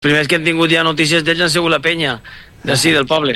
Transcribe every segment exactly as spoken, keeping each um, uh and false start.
primers que hem tingut ja notícies d'ells han sigut la penya, d'ací, del poble.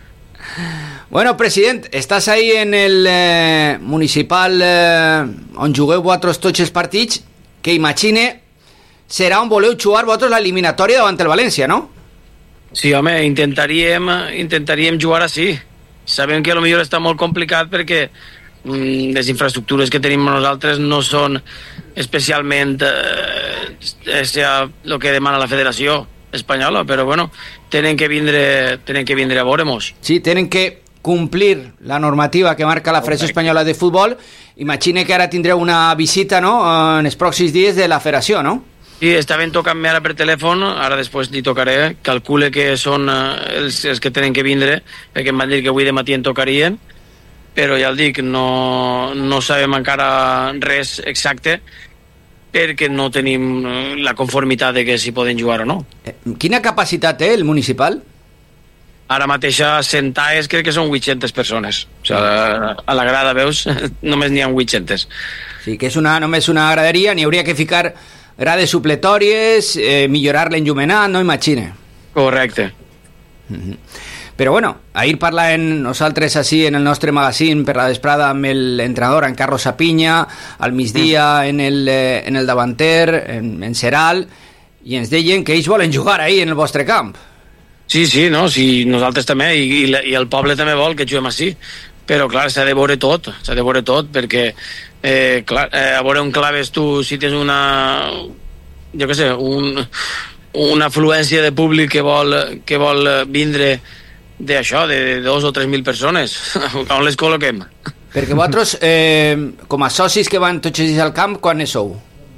Bueno, president, estàs ahí en el eh, municipal eh, on jugueu vosaltres tots els partits, que imagine serà on voleu jugar vosaltres l'eliminatòria davant el València, no? Sí, home, intentaríem, intentaríem jugar així. Sabem que potser està molt complicat perquè mm, les infraestructures que tenim nosaltres no són especialment eh, el que demana la Federació Espanyola, però bueno, tenen que vindre, tenen que vindre a veure-mos. Sí, tenen que complir la normativa que marca la Federació Espanyola de Futbol. Imagine que ara tindreu una visita, no?, en els pròxims dies de la Federació, no? Sí, estaven tocant-me ara per telèfon, ara després li tocaré, calcule que són els, els que tenen que vindre, perquè em van dir que avui de matí en tocarien, però ja el dic, no, no sabem encara res exacte, perquè no tenim la conformitat de que si poden jugar o no. Quina capacitat té el municipal? Ara mateix a Centaes crec que són vuit-centes persones. O sigui, a, a la grada, veus, només n'hi ha vuit-centes. Sí, que és una, només una graderia, n'hi hauria que ficar grades supletòries, eh, millorar l'enllumenat, no? Imagine. Correcte. Mm-hmm. Però bueno, ahir parlàvem nosaltres així en el nostre magazín per la vesprada amb l'entrenador, en Carlos Sapinya, al migdia en el, eh, en el davanter, en, en Seral, i ens deien que ells volen jugar ahí en el vostre camp. Sí, sí, no, sí, nosaltres també, i, i, i el poble també vol que juguem així, però clar, s'ha de veure tot, s'ha de veure tot, perquè eh, clar, eh, a veure on claves tu si tens una, jo què sé, un, una afluència de públic que vol, que vol vindre d'això, de dos o tres mil persones, on les col·loquem? Perquè vosaltres, eh, com a socis que van tots els dies al camp, quan ne sou?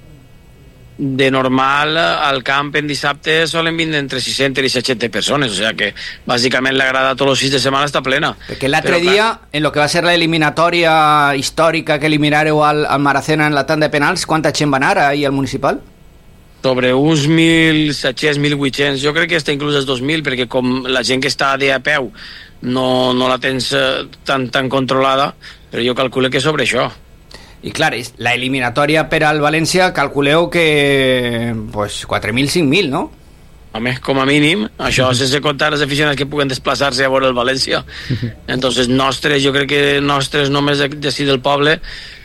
De normal, al camp en dissabte solen vindre entre sis-centes i set-centes persones, o sigui que bàsicament la grada tots els sis de setmana està plena. Perquè l'altre dia, en lo que va ser l'eliminatòria històrica que eliminareu al, al Maracena en la tanda de penals, quanta gent va anar ahir al municipal? Sobre uns mil set-cents, mil vuit-cents, jo crec que està inclús els dos mil, perquè com la gent que està de a peu no, no la tens tan, tan controlada, però jo calculo que sobre això. I clar, la eliminatòria per al València calculeu que pues, quatre mil, cinc mil, no? Home, com a mínim, això sense comptar les aficionats que puguen desplaçar-se a veure el València. Entonces, nostres, jo crec que nostres només d'ací del poble,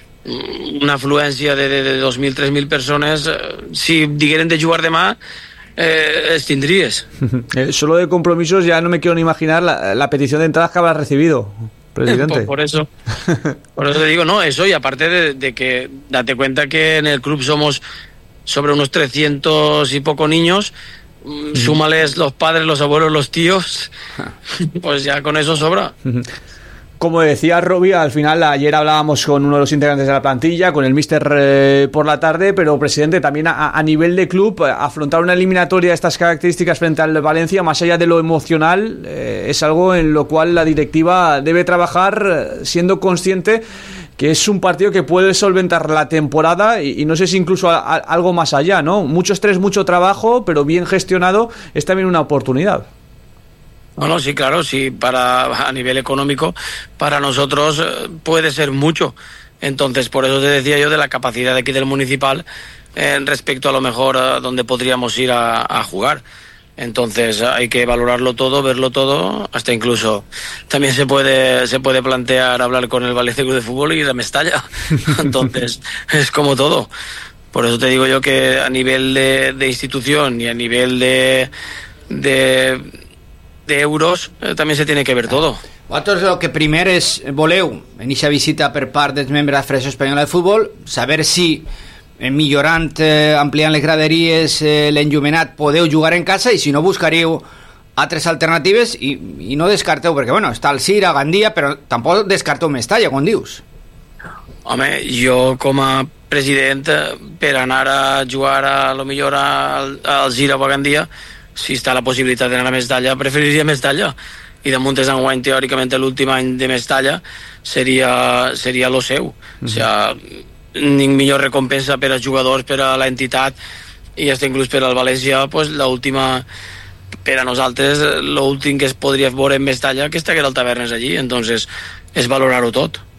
una afluència de, de, de dos mil, tres mil persones, si digueren de jugar demà, eh, es tindries. Eh, solo de compromisos ya no me quiero ni imaginar la, la petición de entradas que habrás recibido, presidente. Por, por eso, por eso te digo, no, eso, y aparte de, de que, date cuenta que en el club somos sobre unos trescientos y poco niños, mm. súmales los padres, los abuelos, los tíos, pues ya con eso sobra. Como decía Robbie, al final ayer hablábamos con uno de los integrantes de la plantilla, con el míster eh, por la tarde, pero presidente, también a, a nivel de club, afrontar una eliminatoria de estas características frente al Valencia, más allá de lo emocional, eh, es algo en lo cual la directiva debe trabajar siendo consciente que es un partido que puede solventar la temporada y, y no sé si incluso a, a, algo más allá, ¿no? Mucho estrés, mucho trabajo, pero bien gestionado, es también una oportunidad. No, no, sí, claro, sí, para, a nivel económico, para nosotros eh, puede ser mucho. Entonces, por eso te decía yo de la capacidad de aquí del municipal eh, respecto a lo mejor a donde podríamos ir a, a jugar. Entonces, hay que valorarlo todo, verlo todo, hasta incluso también se puede se puede plantear hablar con el Valencia Club de Fútbol y ir a Mestalla. Entonces, es como todo. Por eso te digo yo que a nivel de, de institución y a nivel de... de de euros, eh, també se tiene que ver todo. Vosaltres el que primer és, voleu, en aquesta visita per part dels membres de la Federació Espanyola de Futbol, saber si eh, millorant, eh, ampliant les graderies, eh, l'enllumenat, podeu jugar en casa i si no buscaríeu altres alternatives i, i no descarteu, perquè bueno, està el Cira, Gandia, però tampoc descarteu Mestalla, com dius. Home, jo com a president, per anar a jugar a lo millor al, al Cira o a Gandia, si està la possibilitat d'anar a Mestalla, preferiria Mestalla. I damunt és enguany, teòricament, l'últim any de Mestalla seria, seria lo seu. Mm-hmm. O sigui, ni millor recompensa per als jugadors, per a l'entitat, i hasta inclús per al València, pues, l'última, per a nosaltres, l'últim que es podria veure en Mestalla, que estaria al Tavernes allí. Entonces, és valorar-ho tot.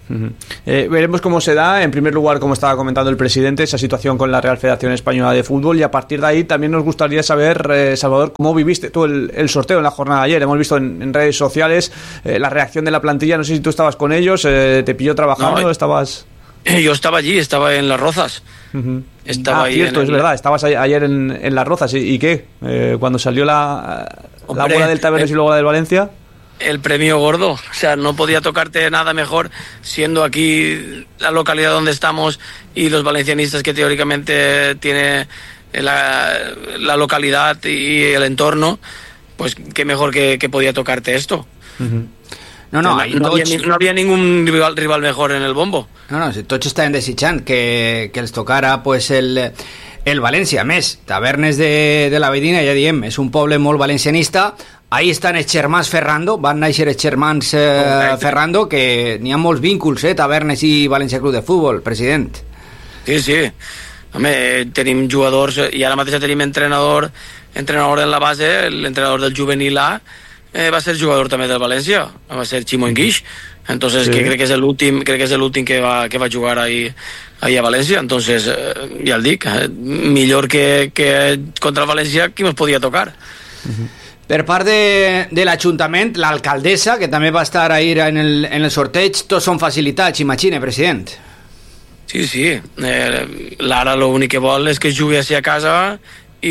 Uh-huh. Eh, veremos cómo se da, en primer lugar, como estaba comentando el presidente, esa situación con la Real Federación Española de Fútbol, y a partir de ahí también nos gustaría saber, eh, Salvador, cómo viviste tú el, el sorteo en la jornada de ayer. Hemos visto en, en redes sociales eh, la reacción de la plantilla, no sé si tú estabas con ellos, eh, te pilló trabajando, no, estabas... Yo estaba allí, estaba en Las Rozas. Uh-huh. Estaba ah, ahí cierto, en el... es verdad, estabas ayer en, en Las Rozas, ¿y, y qué? Eh, cuando salió la, Hombre, la bola del Tabernes el... y luego la del Valencia... El premio gordo, o sea, no podía tocarte nada mejor siendo aquí la localidad donde estamos y los valencianistas que teóricamente tiene la, la localidad y el entorno, pues qué mejor que, que podía tocarte esto. Uh-huh. No, no, no, no, tots... había, no había ningún rival, rival mejor en el bombo. No, no, tots estaven desitjant que, que els tocara pues, el, el València. A més, Tavernes de, de la Baidina, ja diem, és un poble molt valencianista. Ahí estan els germans Ferrando, van néixer els germans eh, Ferrando, que n'hi ha molts vínculs, eh, Tavernes i València Club de Futbol, president. Sí, sí. Home, tenim jugadors, i ara mateix tenim entrenador, entrenador en la base, l'entrenador del juvenil A, eh, va ser jugador també del València, va ser Ximo Enguix, entonces sí. que crec que és l'últim, crec que és l'últim que va, que va jugar ahí, ahí a València, entonces, eh, ja el dic, eh, millor que, que contra el València, qui ens podia tocar? Uh-huh. Per part de, de l'Ajuntament, l'alcaldessa, que també va estar ahir en el, en el sorteig, tots són facilitats, imagine, president. Sí, sí. Eh, L'Ara l'únic que vol és que jugui a casa i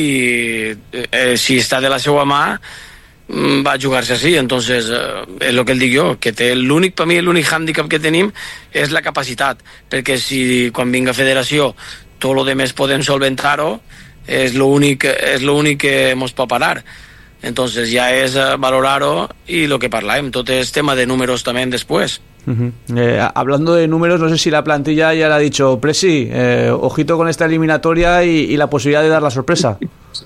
eh, si està de la seva mà va a jugar-se així. Entonces, eh, és el que el dic jo, que té l'únic, per mi, l'únic hàndicap que tenim és la capacitat, perquè si quan vinga federació tot lo demés podem solventar-ho, és l'únic és l'únic que ens pot parar. Entonces ya es uh, valorar-ho y lo que parlem, tot es tema de números también después. Uh-huh. Eh, hablando de números, no sé si la plantilla ya le ha dicho, Presi, eh, ojito con esta eliminatoria y, y la posibilidad de dar la sorpresa.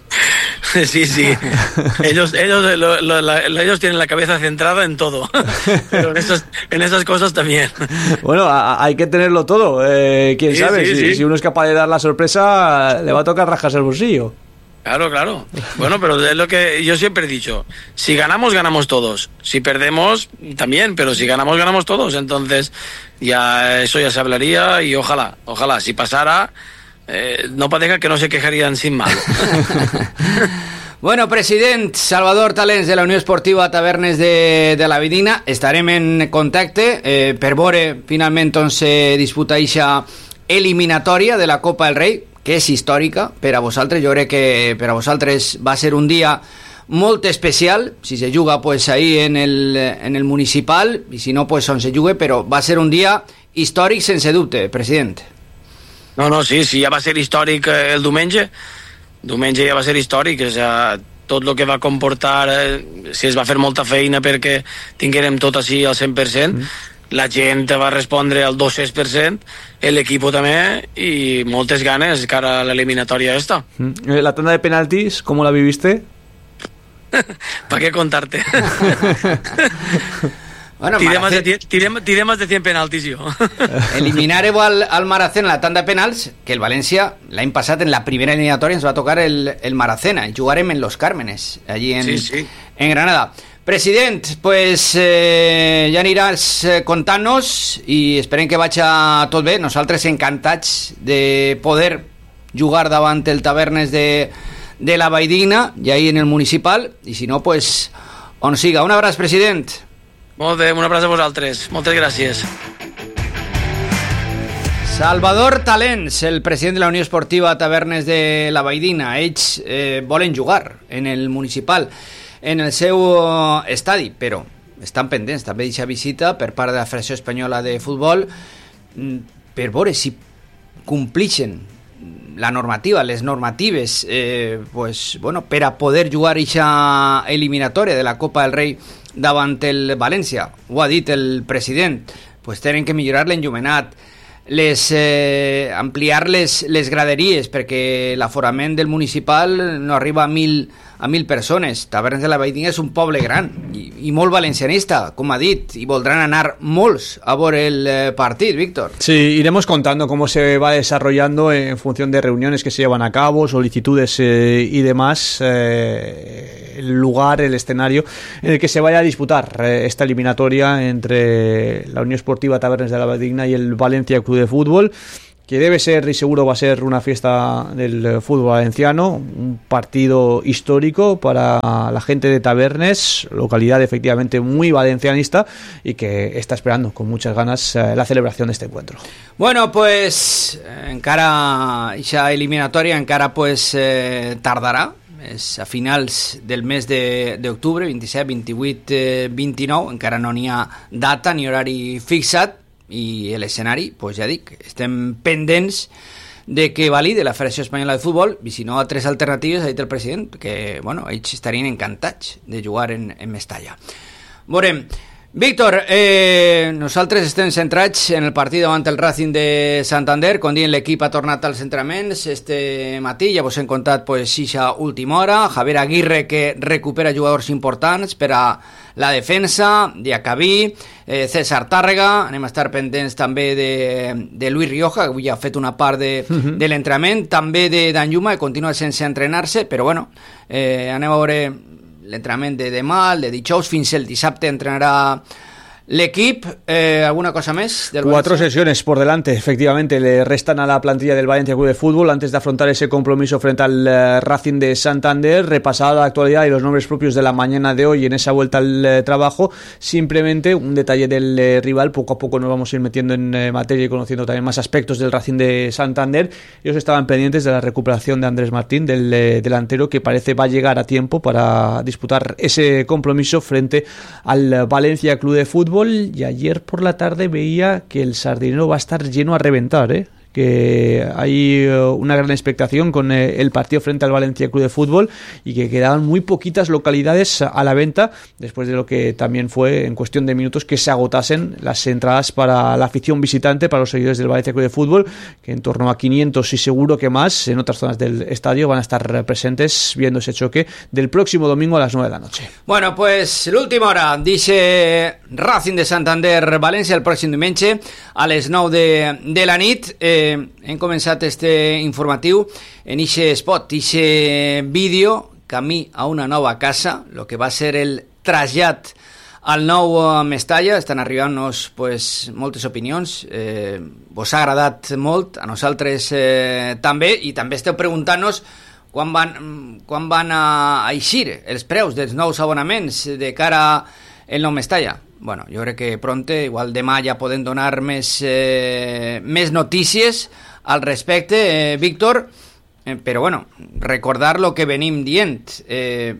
Sí, sí. Ellos, ellos, lo, lo, la, ellos tienen la cabeza centrada en todo, pero en esas, en esas cosas también. Bueno, a, hay que tenerlo todo. Eh, quién sí, sabe, sí, si, sí. si uno es capaz de dar la sorpresa, le va a tocar rascarse el bolsillo. Claro, claro. Bueno, pero es lo que yo siempre he dicho. Si ganamos, ganamos todos. Si perdemos, también. Pero si ganamos, ganamos todos. Entonces, ya eso ya se hablaría y ojalá, ojalá. Si pasara, eh, no parezca que no se quejarían sin mal. Bueno, president, Salvador Talens de la Unió Esportiva Tavernes de, de la Baidina. Estarem en contacte eh, per veure finalment on se disputa eixa eliminatòria de la Copa del Rei, que és històrica per a vosaltres. Jo crec que per a vosaltres va ser un dia molt especial, si se juga pues ahí en el, en el municipal, i si no pues on se jugue, però va ser un dia històric sense dubte, president. No, no, sí, sí, ja va ser històric el diumenge, diumenge ja va ser històric, o sigui, tot el que va comportar, eh, si es va fer molta feina perquè tinguérem tot així al cent per cent, mm. La gent va respondre al dos-cents per cent, l'equip també, i moltes ganes cara a l'eliminatòria esta. La tanda de penaltis, ¿cómo la viviste? ¿Para qué contarte? Bueno, tiré, más de, tiré, tiré más de cien penaltis jo. Eliminareu al, al Maracena en la tanda de penals, que el València l'any passat en la primera eliminatòria ens va tocar el, el Maracena, i jugarem en Los Cármenes, allí en, sí, sí. en Granada. President, pues eh, ja aniràs eh, contant-nos i esperem que vagi tot bé. Nosaltres encantats de poder jugar davant el Tavernes de, de la Baidina i ahí en el municipal, i si no, pues on siga. Un abraç, president. Molt bé, un abraç a vosaltres. Moltes gràcies. Salvador Talens, el president de la Unió Esportiva Tavernes de la Baidina. Ells eh, volen jugar en el municipal, en el seu estadi, però estan pendents també d'aquesta visita per part de la Federació Espanyola de Futbol per veure si complixen la normativa, les normatives eh, pues, bueno, per a poder jugar aquesta eliminatòria de la Copa del Rei davant el València. Ho ha dit el president, pues tenen que millorar l'enllumenat, les, eh, ampliar les, les graderies, perquè l'aforament del municipal no arriba a mil, a mil persones. Tavernes de la Baidina és un poble gran i, i molt valencianista, com ha dit, i voldran anar molts a veure el eh, partit, Víctor. Sí, iremos contando cómo se va desarrollando en función de reuniones que se llevan a cabo, solicitudes eh, y demás. Eh, el lugar, el escenario en el que se vaya a disputar eh, esta eliminatoria entre la Unión Esportiva Tabernes de la Valldigna y el Valencia Club de Fútbol, que debe ser y seguro va a ser una fiesta del fútbol valenciano, un partido histórico para la gente de Tabernes, localidad efectivamente muy valencianista y que está esperando con muchas ganas eh, la celebración de este encuentro. Bueno, pues encara esa eliminatoria encara pues eh, tardarà, és a finals del mes d'octubre, vint-i-set, vint-i-vuit, vint-i-nou, encara no n'hi ha data ni horari fixat, i l'escenari, pues ja dic, estem pendents de que valide la Federació Espanyola de Futbol, i si no, altres alternatives, ha dit el president, que, bueno, ells estarien encantats de jugar en, en Mestalla. Veurem. Víctor, eh, nosaltres estem centrats en el partit davant el Racing de Santander. Com dient, l'equip ha tornat als entrenaments este matí, ja vos hem contat pues, a última hora. Javier Aguirre, que recupera jugadors importants per a la defensa, Diacabí, eh, César Tàrrega. Anem a estar pendents també de, de Luis Rioja, que avui ha fet una part de, uh-huh. de l'entrenament, també de Danjuma, que continua sense entrenar-se, però bueno, eh, anem a veure l'entrenament de demà, el de dijous, fins el dissabte entrenarà l'equip. Eh, ¿Alguna cosa más? Del Cuatro sesiones por delante, efectivamente, le restan a la plantilla del Valencia Club de Fútbol antes de afrontar ese compromiso frente al uh, Racing de Santander. Repasada la actualidad y los nombres propios de la mañana de hoy en esa vuelta al uh, trabajo. Simplemente un detalle del uh, rival, poco a poco nos vamos a ir metiendo en uh, materia y conociendo también más aspectos del Racing de Santander. Ellos estaban pendientes de la recuperación de Andrés Martín, del uh, delantero, que parece va a llegar a tiempo para disputar ese compromiso frente al uh, Valencia Club de Fútbol. Y ayer por la tarde veía que el Sardinero va a estar lleno a reventar, ¿eh? que hay una gran expectación con el partido frente al Valencia Club de Fútbol y que quedaban muy poquitas localidades a la venta después de lo que también fue en cuestión de minutos que se agotasen las entradas para la afición visitante, para los seguidores del Valencia Club de Fútbol, que en torno a quinientos y seguro que más en otras zonas del estadio van a estar presentes viendo ese choque del próximo domingo a las nueve de la noche. Bueno, pues l'última hora dice Racing de Santander València el pròxim diumenge a les nou de, de la nit. eh, hem començat este informatiu en ixe spot, ixe vídeo camí a una nova casa, lo que va ser el trasllat al nou Mestalla. Estan arribant-nos pues, moltes opinions, eh, vos ha agradat molt, a nosaltres eh, també, i també esteu preguntant-nos quan van, quan van a eixir els preus dels nous abonaments de cara al nou Mestalla. Bueno, jo crec que pronte, igual demà ja podem donar més, eh, més notícies al respecte, eh, Víctor, eh, però bueno, recordar lo que venim dient. Eh,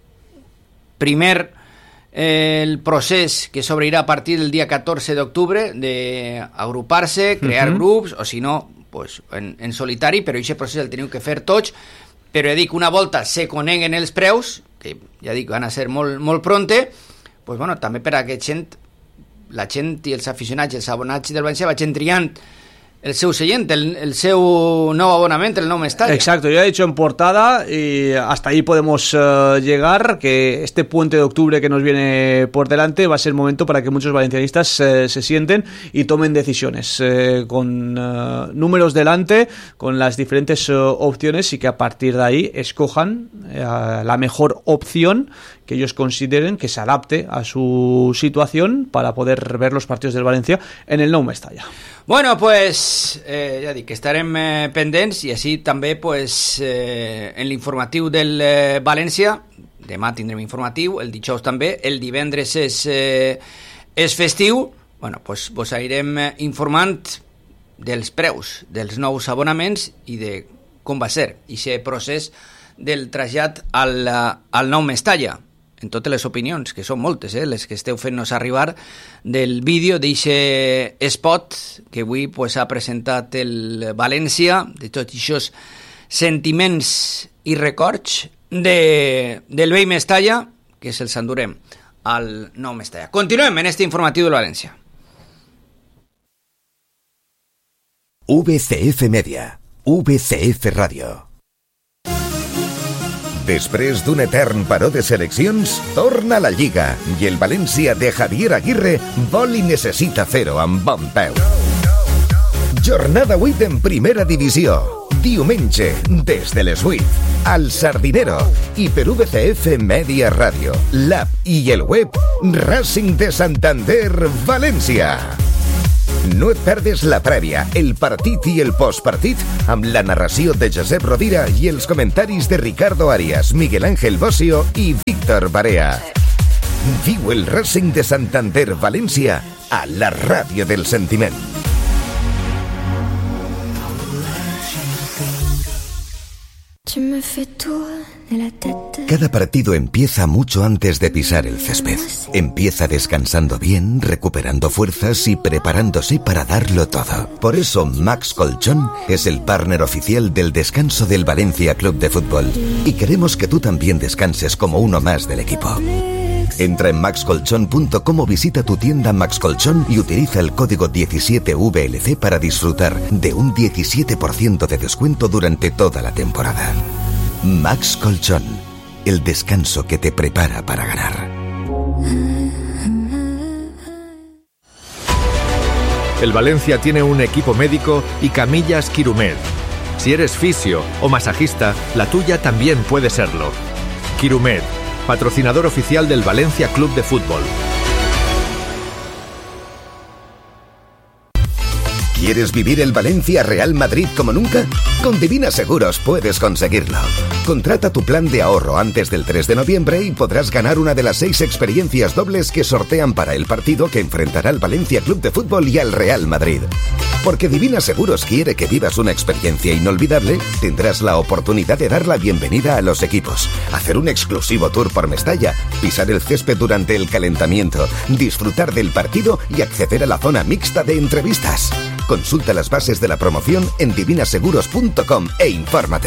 primer, eh, el procés que s'obrirà a partir del dia catorze d'octubre d'agrupar-se, crear uh-huh. grups, o si no, pues, en, en solitari, però aquest procés el teniu que fer tots. Però ja dic, una volta se coneguen els preus, que ja dic, van a ser molt, molt pronte, pues bueno, també per a que gent, la gent i els aficionats i els abonats del València vagin triant el seu seient, el, el seu nou abonament, el nou Mestalla. Exacto, yo he dicho en portada y hasta ahí podemos uh, llegar, que este puente de octubre que nos viene por delante va a ser el momento para que muchos valencianistas uh, se sienten y tomen decisiones uh, con uh, números delante, con las diferentes uh, opciones, y que a partir de ahí escojan uh, la mejor opción que ellos consideren que se adapte a su situación para poder ver los partidos del Valencia en el Nou Mestalla. Bueno, pues eh, ja dic que estarem eh, pendents, i així també pues, eh, en l'informatiu del eh, València. Demà tindrem informatiu, el dijous també, el divendres és, eh, és festiu. Bueno, pues, vos anirem informant dels preus dels nous abonaments i de com va ser aquest procés del trasllat al, al nou Mestalla, en totes les opinions, que són moltes, eh, les que esteu fent-nos arribar del vídeo d'aquest spot que avui pues, ha presentat el València, de tots aquests sentiments i records de, del vell Mestalla, que se'ls endurem al nou Mestalla. Continuem en este informatiu del València. V C F Media, V C F Ràdio. Després d'un etern paró de seleccions, torna la Lliga i el València de Javier Aguirre vol i necessita fer-ho amb bon peu. Jornada vuit en Primera Divisió. Diumenge, des de les vuit, al Sardinero i per U V C F Media Ràdio, l'app i el web Racing de Santander València. No et perdes la prèvia, el partit i el postpartit amb la narració de Josep Rovira i els comentaris de Ricardo Arias, Miguel Ángel Bossio i Víctor Barea. Viu el Racing de Santander València a la ràdio del sentiment. Cada partido empieza mucho antes de pisar el césped. Empieza descansando bien, recuperando fuerzas y preparándose para darlo todo. Por eso Max Colchón es el partner oficial del descanso del Valencia Club de Fútbol. Y queremos que tú también descanses como uno más del equipo. Entra en max colchón punto com o visita tu tienda Max Colchón y utiliza el código diecisiete V L C para disfrutar de un diecisiete por ciento de descuento durante toda la temporada. Max Colchón, el descanso que te prepara para ganar. El Valencia tiene un equipo médico y camillas Quirumed. Si eres fisio o masajista, la tuya también puede serlo. Quirumed, patrocinador oficial del Valencia Club de Fútbol. ¿Quieres vivir el Valencia Real Madrid como nunca? Con Divina Seguros puedes conseguirlo. Contrata tu plan de ahorro antes del tres de noviembre y podrás ganar una de las seis experiencias dobles que sortean para el partido que enfrentará al Valencia Club de Fútbol y al Real Madrid. Porque Divina Seguros quiere que vivas una experiencia inolvidable, tendrás la oportunidad de dar la bienvenida a los equipos, hacer un exclusivo tour por Mestalla, pisar el césped durante el calentamiento, disfrutar del partido y acceder a la zona mixta de entrevistas. Consulta las bases de la promoción en divina seguros punto com e infórmate.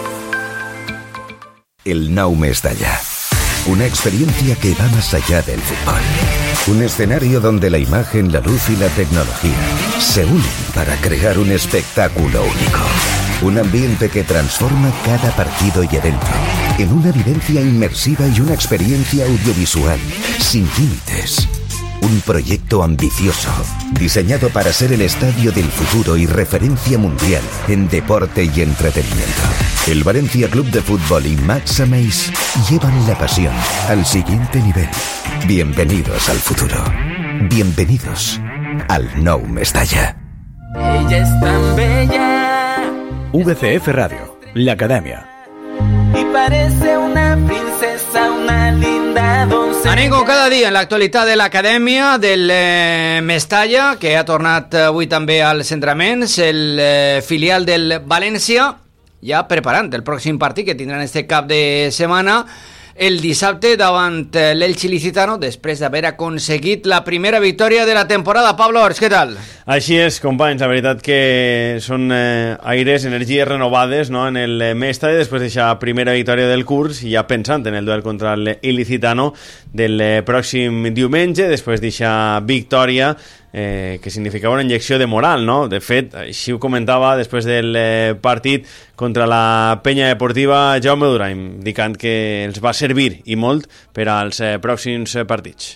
El Nou Mestalla. Una experiencia que va más allá del fútbol. Un escenario donde la imagen, la luz y la tecnología se unen para crear un espectáculo único. Un ambiente que transforma cada partido y evento en una vivencia inmersiva y una experiencia audiovisual sin límites. Un proyecto ambicioso, diseñado para ser el estadio del futuro y referencia mundial en deporte y entretenimiento. El Valencia Club de Fútbol y Max Ameis llevan la pasión al siguiente nivel. Bienvenidos al futuro. Bienvenidos al Nou Mestalla. Ella es tan bella. V C F Radio, la Academia. Y parece una princesa, una linda doncella. Anem com cada dia en l'actualitat de l'Acadèmia del eh, Mestalla, que ha tornat avui també als entrenaments, el eh, filial del València, ja preparant el pròxim partit que tindran este cap de setmana, el dissabte davant l'Elche Ilicitano, després d'haver aconseguit la primera victòria de la temporada. Pablo Ors, què tal? Així és, companys, la veritat que són eh, aires, energies renovades, no?, en el Mestalla, després d'aquesta primera victòria del curs, i ja pensant en el duel contra l'Ilicitano del eh, pròxim diumenge, després d'aquesta victòria eh, que significava una injecció de moral, no? De fet, així ho comentava després del eh, partit contra la Penya Deportiva Jaume Duraim, dicant que els va servir i molt per als eh, pròxims partits.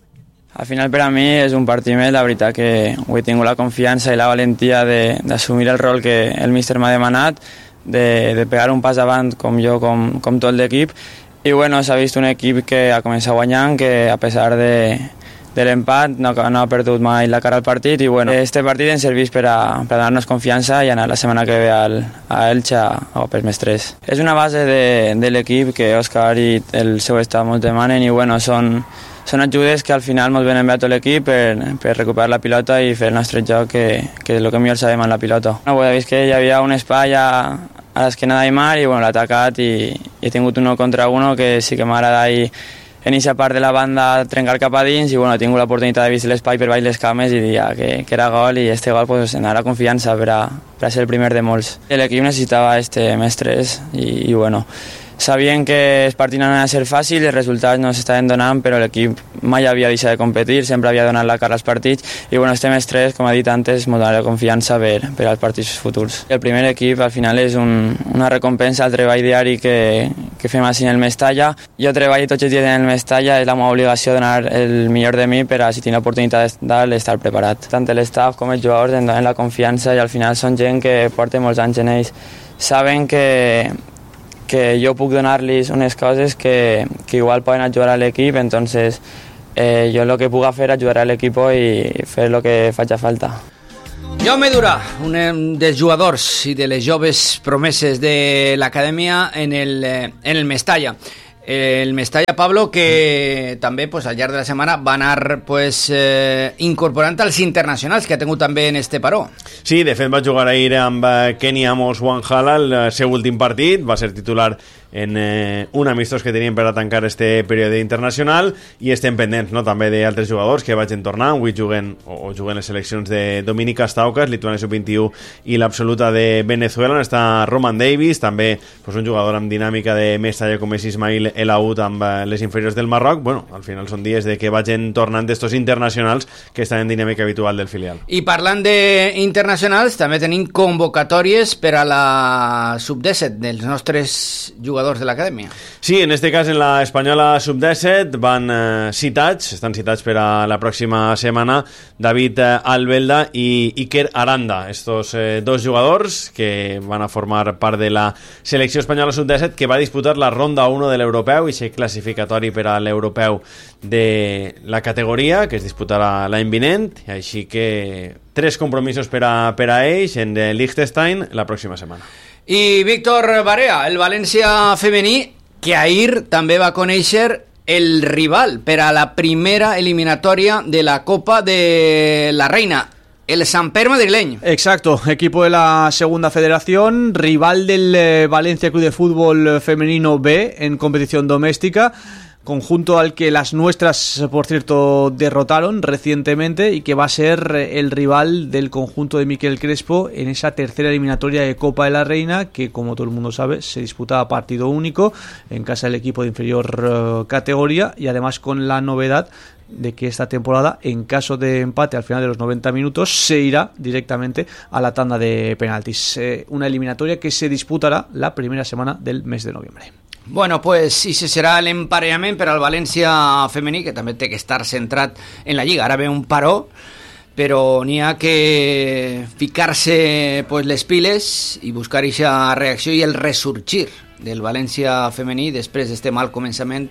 Al final per a mi és un partit més, la veritat que ho he tingut la confiança i la valentia d'assumir el rol que el míster m'ha demanat, de, de pegar un pas avant com jo, com, com tot l'equip, i bueno, s'ha vist un equip que ha començat guanyant, que a pesar de, de l'empat no, no ha perdut mai la cara al partit, i bueno, este partit ens serveix per a, per a donar-nos confiança i anar la setmana que ve al, a Elche o per més tres. És una base de, de l'equip que Òscar i el seu estat ens demanen, i bueno, són Són ajudes que al final ens venen bé a tot l'equip per, per recuperar la pilota i fer el nostre joc, que, que és el que millor sabem en la pilota. No, he vist que hi havia un espai a, a l'esquena d'Aimar i bueno, l'ha atacat, i, i he tingut uno contra uno que sí que m'agrada ahí en aquesta part de la banda trencar cap a dins, i bueno, he tingut l'oportunitat de vist l'espai per baix les cames i dir que, que era gol, i este gol pues, em donarà confiança per a, per a ser el primer de molts. L'equip necessitava este més tres i, i bueno, sabien que els partits no anaven a ser fàcils, els resultats no s'estaven donant, però l'equip mai havia deixat de competir, sempre havia donat la cara als partits i bueno, estem els tres, com he dit antes, ens dona la confiança per, per als partits futurs. El primer equip al final és un, una recompensa al treball diari que, que fem així en el Mestalla. Jo treballo tots els dies en el Mestalla, és la meva obligació donar el millor de mi per a si tinc l'oportunitat d'estar preparat. Tant l'estaf com els jugadors em donen la confiança i al final són gent que porta molts anys en ells. Saben que que jo puc donar-los unes coses que, que igual poden ajudar a l'equip, entonces eh, jo el que puc fer ajudaré a l'equip i fer el que faci falta. Jaume Durà, un dels jugadors i de les joves promeses de l'acadèmia en el, en el Mestalla. El Mestalla, Pablo, que també pues, al llarg de la setmana va anar pues, eh, incorporant els internacionals que ha tingut també en este paró. Sí, de fet va jugar ahir amb Kenny Amos Wanjala el seu últim partit, va ser titular en eh, un amistós que tenien per a tancar este període internacional i estem pendents no, també d'altres jugadors que vagin tornar, avui juguen o, o juguen les seleccions de Dominica Staukas, Lituània sub vint-i-u i l'absoluta de Venezuela, on està Roman Davis, també pues, un jugador amb dinàmica de Mestalla com és Ismail El Aoud amb eh, les inferiors del Marroc. Bueno, al final són dies de que vagin tornant d'estos internacionals que estan en dinàmica habitual del filial. I parlant d'internacionals, també tenim convocatòries per a la sub disset dels nostres jugadors de l'acadèmia. Sí, en este cas en la espanyola sub disset van eh, citats, estan citats per a la pròxima setmana David eh, Albelda i Iker Aranda, estos eh, dos jugadors que van a formar part de la selecció espanyola sub disset que va disputar la ronda u de l'europeu i ser classificatori per a l'europeu de la categoria que es disputarà l'any vinent, així que tres compromisos per a, per a ells en Liechtenstein la pròxima setmana. I Víctor Barea, el València femení, que ahir també va conèixer el rival per a la primera eliminatòria de la Copa de la Reina, el Samper madrileño. Exacto, equipo de la segunda federación, rival del eh, Valencia Club de Fútbol Femenino B en competición doméstica, conjunto al que las nuestras, por cierto, derrotaron recientemente y que va a ser el rival del conjunto de Miquel Crespo en esa tercera eliminatoria de Copa de la Reina, que como todo el mundo sabe se disputa a partido único en casa del equipo de inferior uh, categoría, y además con la novedad de que esta temporada, en caso de empate al final de los noventa minutos, se irá directamente a la tanda de penaltis. Eh, una eliminatoria que se disputará la primera semana del mes de noviembre. Bueno, pues i se serà l'emparellament per al València femení, que també té que estar centrat en la Lliga. Ara ve un paró, però n'hi ha que ficar-se pues, les piles i buscar aquesta reacció i el ressorgir del València femení després d'este mal començament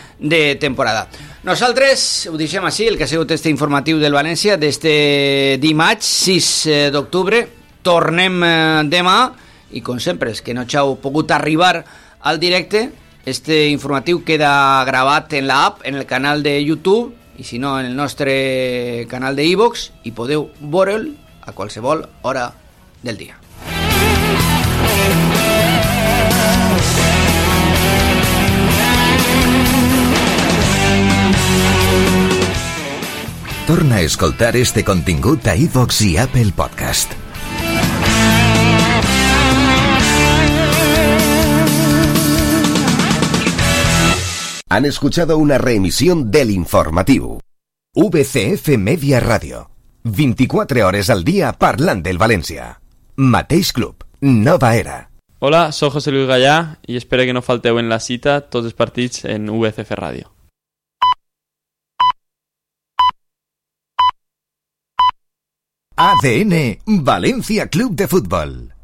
de temporada. Nosaltres ho deixem així, el que ha sigut este informatiu del València d'este dimarts sis d'octubre. Tornem demà i com sempre, és que no heu pogut arribar al directe, este informatiu queda gravat en la app, en el canal de YouTube i si no en el nostre canal de iVox i podeu veure'l a qualsevol hora del dia. Torna a escoltar este contingut a iVox i Apple Podcast. Han escuchado una reemisión del informativo. V C F Media Radio. veinticuatro horas al día parlant del València. Mateix club, nova era. Hola, soy José Luis Gallá y espero que no falteu en la cita tots els partits en V C F Radio. A D N Valencia Club de Fútbol.